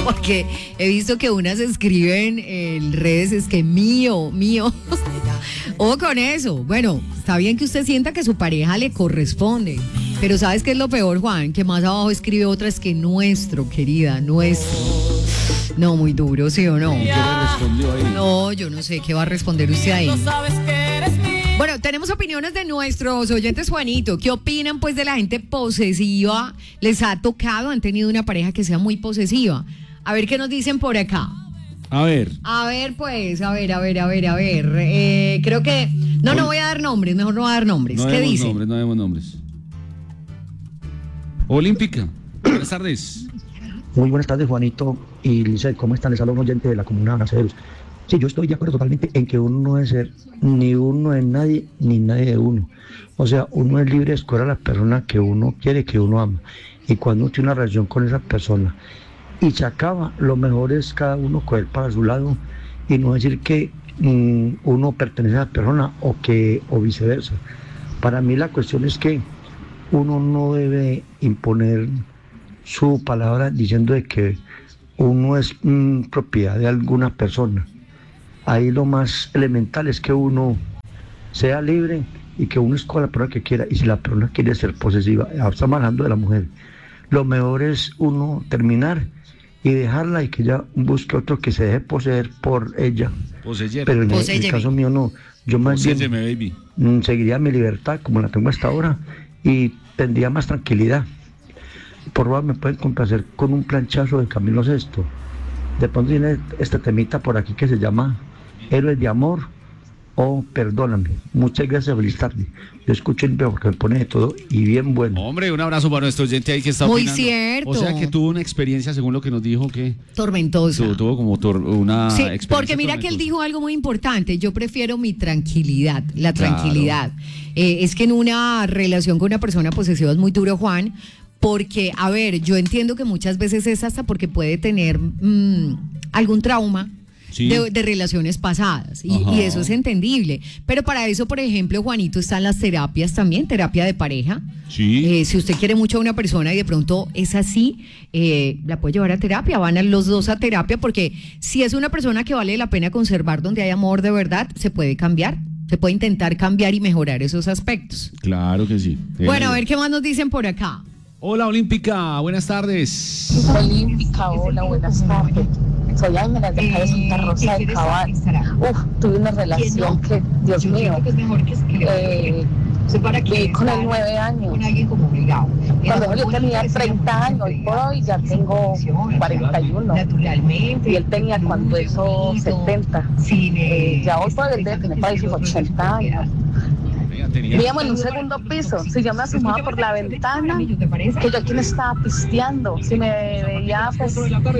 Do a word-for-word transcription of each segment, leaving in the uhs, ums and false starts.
Porque he visto que unas escriben en redes, es que mío, mío. O con eso. Bueno, está bien que usted sienta que su pareja le corresponde. Pero ¿sabes qué es lo peor, Juan? Que más abajo escribe otra, es que nuestro, querida, nuestro. No, muy duro, ¿sí o no? ¿Qué le respondió ahí? No, yo no sé qué va a responder usted ahí. Bueno, tenemos opiniones de nuestros oyentes, Juanito. ¿Qué opinan, pues, de la gente posesiva? ¿Les ha tocado? ¿Han tenido una pareja que sea muy posesiva? A ver qué nos dicen por acá. A ver. A ver, pues, a ver, a ver, a ver, a ver. Eh, creo que... No, no voy a dar nombres, mejor no voy a dar nombres. No ¿Qué demos dice? nombres, no demos nombres. Olímpica, buenas tardes. Muy buenas tardes, Juanito y Lizeth, ¿cómo están? Les habla un oyente de la comuna de Anaceros. Sí, yo estoy de acuerdo totalmente en que uno no debe ser ni uno de nadie, ni nadie de uno. O sea, uno es libre de escoger a la persona que uno quiere, que uno ama. Y cuando uno tiene una relación con esa persona y se acaba, lo mejor es cada uno coger para su lado y no decir que mmm, uno pertenece a la persona o, que, o viceversa. Para mí la cuestión es que uno no debe imponer su palabra diciendo de que uno es mmm, propiedad de alguna persona. Ahí lo más elemental es que uno sea libre y que uno escoja la persona que quiera. Y si la persona quiere ser posesiva, estamos hablando de la mujer, lo mejor es uno terminar y dejarla y que ella busque otro que se deje poseer por ella. Poseyere. Pero en el, en el caso mío no, yo más bien baby. mmm, seguiría mi libertad como la tengo hasta ahora y tendría más tranquilidad. Por favor, me pueden complacer con un planchazo de Camilo Sesto. De pronto tiene este temita por aquí que se llama Héroes de Amor o Perdóname. Muchas gracias, feliz tarde. Yo escucho el video porque me pone de todo y bien bueno. Hombre, un abrazo para nuestro oyente ahí que está Muy opinando. cierto. O sea que tuvo una experiencia, según lo que nos dijo, que Tormentosa. tuvo, tuvo como tor- una Sí, experiencia porque mira que él tormentosa. dijo algo muy importante. Yo prefiero mi tranquilidad, la Claro. tranquilidad. Eh, es que en una relación con una persona posesiva es muy duro, Juan, porque, a ver, yo entiendo que muchas veces es hasta porque puede tener mmm, algún trauma. Sí. De, de relaciones pasadas y, Ajá. y eso es entendible, pero para eso, por ejemplo, Juanito, están las terapias también, terapia de pareja. Sí. Eh, si usted quiere mucho a una persona y de pronto es así, eh, la puede llevar a terapia, van a los dos a terapia, porque si es una persona que vale la pena conservar, donde hay amor de verdad, se puede cambiar, se puede intentar cambiar y mejorar esos aspectos. Claro que sí. Bueno, Eh, a ver qué más nos dicen por acá. Hola, Olímpica, buenas tardes. Olímpica, hola, buenas tardes. Soy Ángela de acá de Santa Rosa de Cabal. Uf, tuve una relación que, Dios mío, eh, viví con él nueve años. Cuando yo tenía treinta años, y por hoy ya tengo cuarenta y uno. Y él tenía cuando eso setenta. Eh, ya hoy por el debe tener para sus ochenta años. Vivíamos en un segundo piso. Si yo me asomaba por la ventana, que yo quien estaba pisteando, si me veía pues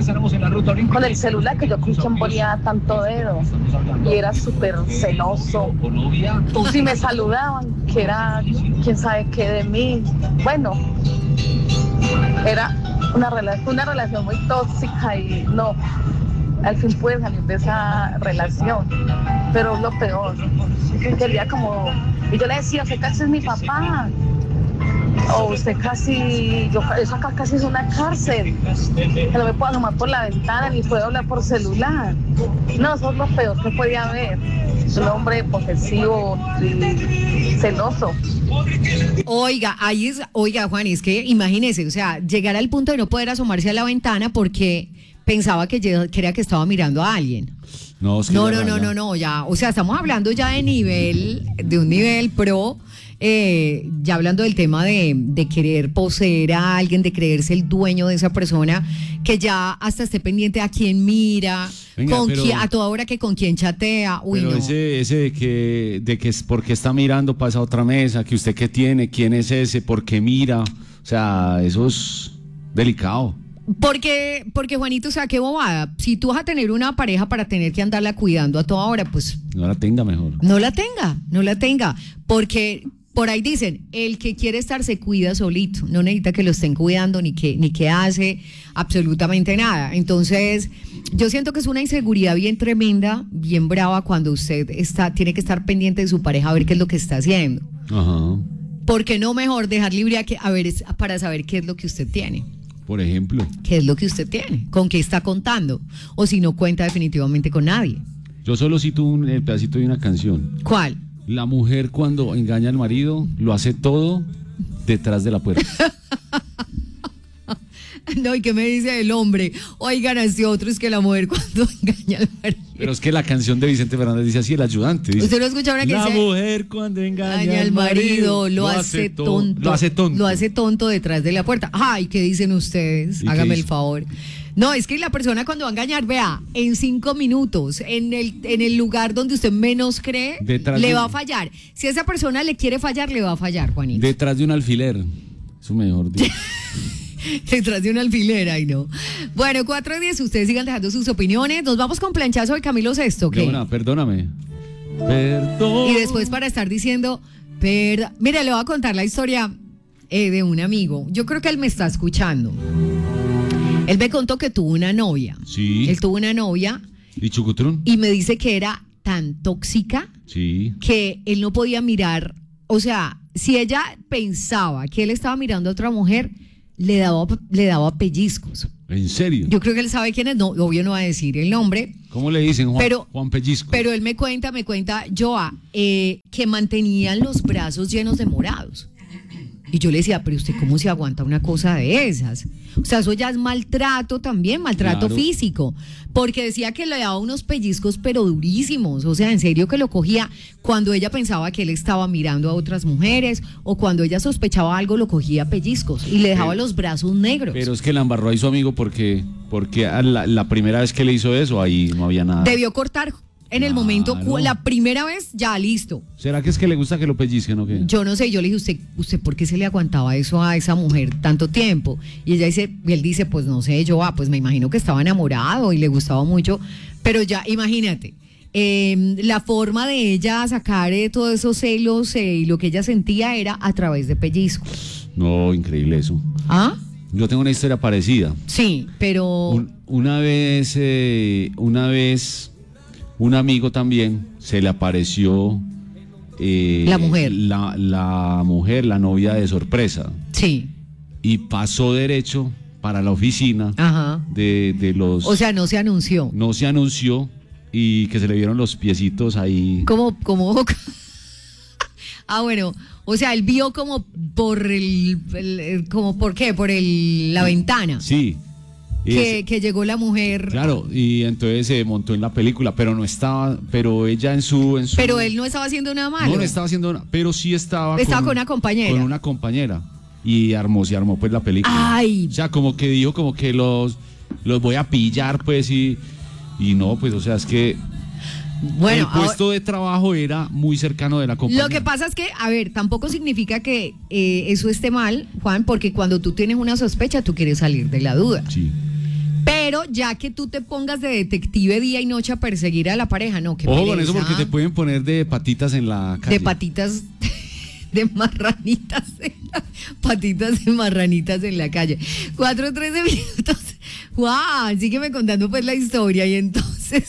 con el celular, que yo con quien ponía tanto dedo, y era súper celoso. Si me saludaban, que era quién sabe qué de mí. Bueno, era una relación, una relación muy tóxica y no. Al fin pude salir de esa relación, pero lo peor, quería como, y yo le decía, usted casi es mi papá, o usted casi, yo, eso acá casi es una cárcel, que no me puedo asomar por la ventana ni puedo hablar por celular. No, eso es lo peor que podía haber, un hombre posesivo y celoso. Oiga, ahí es, oiga, Juan, es que imagínese, o sea, llegar al punto de no poder asomarse a la ventana porque pensaba que yo creía que estaba mirando a alguien. No, es que No, ya no, no, raya. no, no, ya, o sea, estamos hablando ya de nivel, de un nivel pro, eh, ya hablando del tema de, de querer poseer a alguien, de creerse el dueño de esa persona, que ya hasta esté pendiente a quién mira, Venga, con pero- quién, a toda hora que con quién chatea, uy, Pero no. ese, ese de que, de que es porque está mirando para esa otra mesa, que usted qué tiene, quién es ese, por qué mira, o sea, eso es delicado. Porque, porque Juanito, o sea, qué bobada. Si tú vas a tener una pareja para tener que andarla cuidando a toda hora, pues No la tenga mejor. no la tenga, no la tenga. Porque por ahí dicen, el que quiere estar se cuida solito, no necesita que lo estén cuidando ni que, ni que hace absolutamente nada. Entonces, yo siento que es una inseguridad bien tremenda, bien brava cuando usted está, tiene que estar pendiente de su pareja a ver qué es lo que está haciendo. Ajá. ¿Por qué no mejor dejar libre a, que, a ver, es- para saber qué es lo que usted tiene? Por ejemplo. ¿Qué es lo que usted tiene? ¿Con qué está contando? O si no cuenta definitivamente con nadie. Yo solo cito un el pedacito de una canción. ¿Cuál? La mujer cuando engaña al marido lo hace todo detrás de la puerta. No, ¿y qué me dice el hombre? Oigan, este otro es que la mujer cuando engaña al marido. Pero es que la canción de Vicente Fernández dice así, el ayudante. Dice, ¿usted no escucha una que la dice? mujer cuando engaña, Engaña al marido, lo, lo hace to- tonto. Lo hace tonto. Lo hace tonto detrás de la puerta. Ay, ¿qué dicen ustedes? ¿Y qué Hágame el dice? favor. No, es que la persona cuando va a engañar, vea, en cinco minutos, en el, en el lugar donde usted menos cree, Detrás le de- va a fallar. Si esa persona le quiere fallar, le va a fallar, Juanito. Detrás de un alfiler. Eso mejor dicho. Detrás de una alfiler, ay no. Bueno, cuatro diez, ustedes sigan dejando sus opiniones. Nos vamos con planchazo de Camilo Sesto, ¿ok? De una, perdóname. Perdón. Y después para estar diciendo, perda... Mire, le voy a contar la historia eh, de un amigo. Yo creo que él me está escuchando. Él me contó que tuvo una novia. Sí. Él tuvo una novia ¿Y Chucutrún? y me dice que era tan tóxica Sí. que él no podía mirar. O sea, si ella pensaba que él estaba mirando a otra mujer, le daba, le daba pellizcos. ¿En serio? Yo creo que él sabe quién es, no, obvio no va a decir el nombre, ¿Cómo le dicen Juan, Pero- Juan Pellizco? pero él me cuenta, me cuenta, Joa, eh, que mantenían los brazos llenos de morados. Y yo le decía, pero usted cómo se aguanta una cosa de esas. O sea, eso ya es maltrato también, maltrato Claro. físico. Porque decía que le daba unos pellizcos, pero durísimos. O sea, en serio que lo cogía cuando ella pensaba que él estaba mirando a otras mujeres o cuando ella sospechaba algo, lo cogía a pellizcos y le dejaba Pero- los brazos negros. Pero es que la embarró ahí su amigo porque, porque a la, la primera vez que le hizo eso, ahí no había nada. Debió cortar en el Claro. momento, cu- la primera vez, ya listo. ¿Será que es que le gusta que lo pellizquen o qué? Yo no sé, yo le dije, ¿usted, usted por qué se le aguantaba eso a esa mujer tanto tiempo? Y ella dice, y él dice, pues no sé, yo, ah, pues me imagino que estaba enamorado y le gustaba mucho, pero ya, imagínate, eh, la forma de ella sacar eh, todos esos celos eh, y lo que ella sentía era a través de pellizcos. No, increíble eso. ¿Ah? Yo tengo una historia parecida. Sí, pero... Un- una vez, eh, una vez, un amigo también se le apareció eh, La mujer. la, la mujer, la novia de sorpresa, Sí, y pasó derecho para la oficina ajá. de, de los. O sea, no se anunció. no se anunció y que se le vieron los piecitos ahí. Como, como... Ah, bueno, o sea, él vio como por el, el- el- como por qué, por el, la ventana, Sí. que, Es- que llegó la mujer, claro, y entonces se montó en la película, pero no estaba, pero ella en su, en su pero él no estaba haciendo nada malo. no, no estaba haciendo nada, pero sí estaba Estaba con una compañera. Con una compañera. Y armó, se armó pues la película. Ay. O sea, como que dijo como que los, los voy a pillar, pues, y, y no, pues, o sea, es que Bueno, el puesto de trabajo era muy cercano de la ahora, compañía. lo que pasa es que, a ver, tampoco significa que eh, eso esté mal, Juan, porque cuando tú tienes una sospecha, tú quieres salir de la duda. Sí. Pero ya que tú te pongas de detective día y noche a perseguir a la pareja, no, qué Ojo con eso pereza. porque te pueden poner de patitas en la calle. De patitas de marranitas en la- patitas de marranitas en la calle. Cuatro, trece minutos. Juan, sígueme contando pues la historia y entonces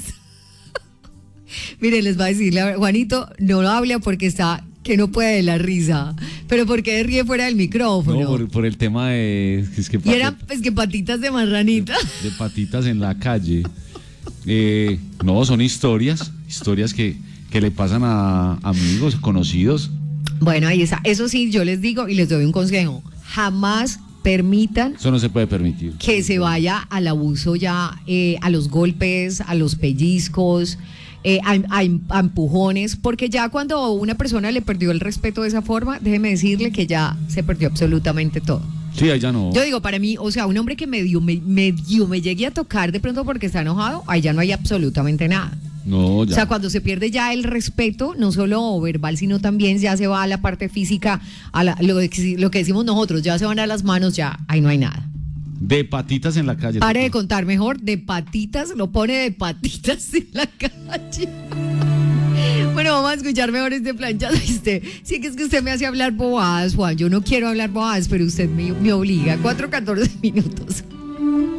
miren, les va a decir, la- Juanito no lo habla porque está que no puede de la risa, pero porque ríe fuera del micrófono. No, por, por el tema de es que Y eran pues que patitas de marranita. de patitas en la calle. Eh, no, son historias, historias que, que le pasan a amigos, conocidos. Bueno, ahí está. Eso sí, yo les digo y les doy un consejo. Jamás permitan Eso no se puede permitir. que se vaya al abuso ya, eh, a los golpes, a los pellizcos, eh, a, a- a empujones, porque ya cuando una persona le perdió el respeto de esa forma, déjeme decirle que ya se perdió absolutamente todo. Sí, ahí ya no. Yo digo, para mí, o sea, un hombre que medio me, medio me llegue a tocar de pronto porque está enojado, ahí ya no hay absolutamente nada. No, ya. O sea, cuando se pierde ya el respeto, no solo verbal, sino también ya se va a la parte física, a la- lo, que, lo que decimos nosotros, ya se van a las manos, ya ahí no hay nada. De patitas en la calle. Pare de contar mejor, de patitas, lo pone de patitas en la calle. Bueno, vamos a escuchar mejor este planchado. Usted, sí que es que usted me hace hablar bobadas, Juan. Yo no quiero hablar bobadas, pero usted me, me obliga. cuatro, catorce minutos.